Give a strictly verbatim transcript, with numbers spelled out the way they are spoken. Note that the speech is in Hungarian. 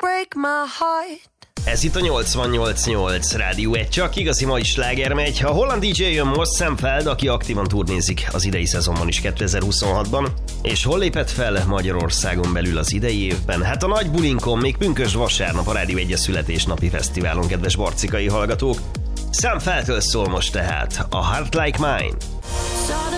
break my heart. Ez itt a nyolcvannyolc nyolc Rádió egy, csak igazi mai sláger megy. A holland dé dzsé jön most Sam Feld, aki aktívan turnézik az idei szezonban is kétezer-huszonhatban. És hol lépett fel Magyarországon belül az idei évben? Hát a nagy bulinkon, még pünkösd vasárnap a Rádió egy születésnapi fesztiválon, kedves barcikai hallgatók. Sam Feldtől szól most tehát a Heart Like Mine.